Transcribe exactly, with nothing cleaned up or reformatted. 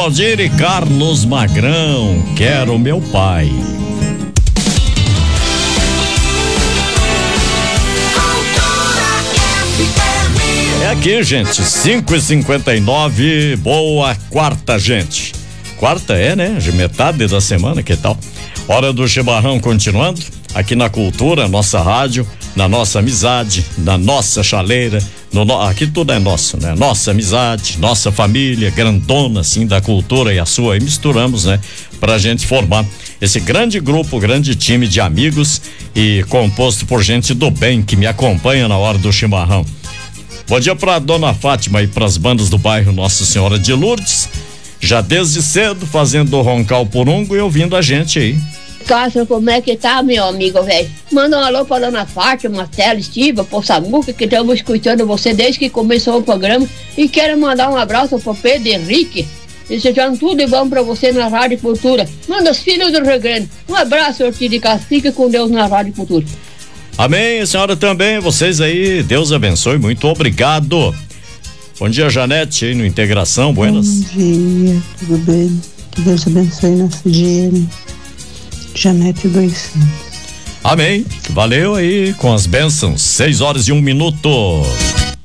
Valdir e Carlos Magrão, Quero Meu Pai. É aqui, gente, cinco e cinquenta e nove, boa quarta, gente. Quarta é, né? De metade da semana, que tal? Hora do chimarrão continuando, aqui na Cultura, nossa rádio, na nossa amizade, na nossa chaleira, no, no, aqui tudo é nosso, né? Nossa amizade, nossa família, grandona, assim, da Cultura e a sua, e misturamos, né? Pra gente formar esse grande grupo, grande time de amigos e composto por gente do bem que me acompanha na hora do chimarrão. Bom dia pra dona Fátima e pras bandas do bairro Nossa Senhora de Lourdes, já desde cedo fazendo roncar o porungo e ouvindo a gente aí. Castro, como é que tá, meu amigo, velho? Manda um alô pra dona Fátima, Marcela, Estiva, pro Samuca, que estamos escutando você desde que começou o programa, e quero mandar um abraço pro Pedro Henrique, desejando tudo de bom pra você na Rádio Cultura. Manda os filhos do Rio Grande. Um abraço, Ortiz de Castro, fica com Deus na Rádio Cultura. Amém, a senhora também, vocês aí, Deus abençoe, muito obrigado. Bom dia, Janete, aí no Integração, buenas. Bom dia, tudo bem? Que Deus abençoe nosso dia, né? Janete dos Santos. Amém, valeu aí com as bênçãos, seis horas e um minuto.